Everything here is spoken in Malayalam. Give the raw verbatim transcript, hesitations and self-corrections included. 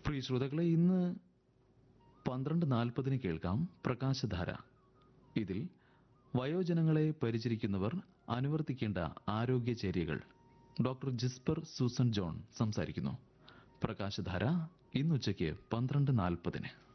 പ്രിയ ശ്രോതാക്കളെ, ഇന്ന് പന്ത്രണ്ട് നാൽപ്പതിന് കേൾക്കാം പ്രകാശധാര. ഇതിൽ വയോജനങ്ങളെ പരിചരിക്കുന്നവർ അനുവർത്തിക്കേണ്ട ആരോഗ്യചര്യകൾ ഡോക്ടർ ജിസ്പർ സൂസൻ ജോൺ സംസാരിക്കുന്നു. പ്രകാശധാര ഇന്നുച്ചയ്ക്ക് പന്ത്രണ്ട് നാൽപ്പതിന്.